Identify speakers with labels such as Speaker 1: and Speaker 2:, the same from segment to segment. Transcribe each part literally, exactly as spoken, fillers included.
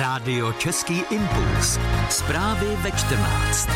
Speaker 1: Rádio Český impuls. Zprávy ve čtrnáct.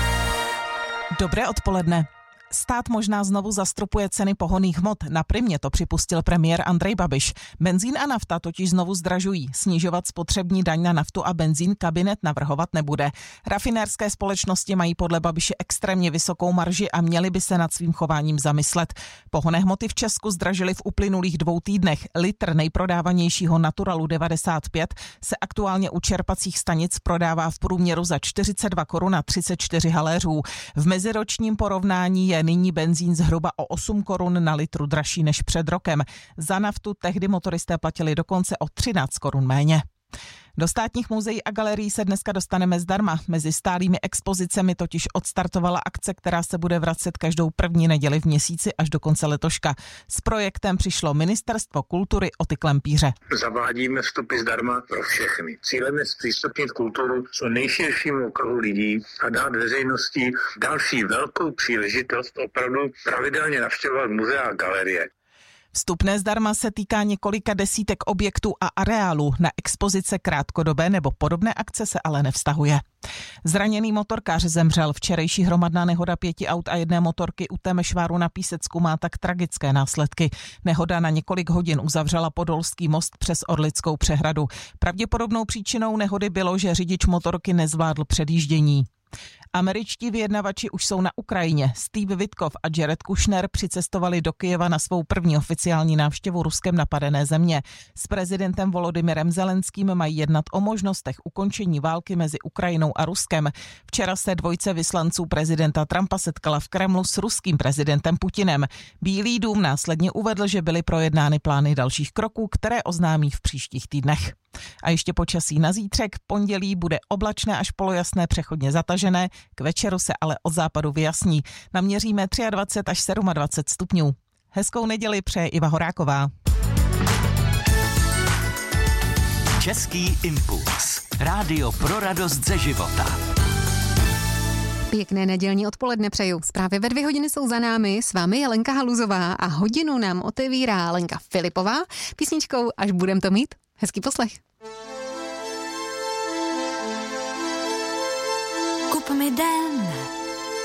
Speaker 2: Dobré odpoledne. Stát možná znovu zastropuje ceny pohonných hmot. Na Primě to připustil premiér Andrej Babiš. Benzín a nafta totiž znovu zdražují. Snižovat spotřební daň na naftu a benzín kabinet navrhovat nebude. Rafinérské společnosti mají podle Babiše extrémně vysokou marži a měly by se nad svým chováním zamyslet. Pohonné hmoty v Česku zdražily v uplynulých dvou týdnech. Litr nejprodávanějšího Naturalu devadesát pět se aktuálně u čerpacích stanic prodává v průměru za čtyřicet dva korun a třicet čtyři haléřů. V meziročním porovnání je nyní benzín zhruba o osm korun na litru dražší než před rokem. Za naftu tehdy motoristé platili dokonce o třináct korun méně. Do státních muzeí a galerií se dneska dostaneme zdarma. Mezi stálými expozicemi totiž odstartovala akce, která se bude vracet každou první neděli v měsíci až do konce letoška. S projektem přišlo Ministerstvo kultury Oty Klempíře.
Speaker 3: Zavádíme vstupy zdarma pro všechny. Cílem je zpřístupnit kulturu co nejširšímu okruhu lidí a dát veřejnosti další velkou příležitost opravdu pravidelně navštěvovat muzea a galerie.
Speaker 2: Vstupné zdarma se týká několika desítek objektů a areálů. Na expozice krátkodobé nebo podobné akce se ale nevztahuje. Zraněný motorkář zemřel. Včerejší hromadná nehoda pěti aut a jedné motorky u Temešváru na Písecku má tak tragické následky. Nehoda na několik hodin uzavřela Podolský most přes Orlickou přehradu. Pravděpodobnou příčinou nehody bylo, že řidič motorky nezvládl předjíždění. Američtí vyjednavači už jsou na Ukrajině. Steve Witkoff a Jared Kushner přicestovali do Kyjeva na svou první oficiální návštěvu Ruskem napadené země. S prezidentem Volodymyrem Zelenským mají jednat o možnostech ukončení války mezi Ukrajinou a Ruskem. Včera se dvojce vyslanců prezidenta Trumpa setkala v Kremlu s ruským prezidentem Putinem. Bílý dům následně uvedl, že byly projednány plány dalších kroků, které oznámí v příštích týdnech. A ještě počasí na zítřek. Pondělí bude oblačné až polojasné, přechodně zatažené, k večeru se ale od západu vyjasní. Naměříme dvacet tři až dvacet sedm stupňů. Hezkou neděli přeje Iva Horáková.
Speaker 1: Český impuls. Rádio pro radost ze života.
Speaker 4: Pěkné nedělní odpoledne přeju. Zprávy ve dvě hodiny jsou za námi. S vámi je Lenka Haluzová a hodinu nám otevírá Lenka Filipová písničkou Až budem to mít. Hezký poslech.
Speaker 5: Kup mi den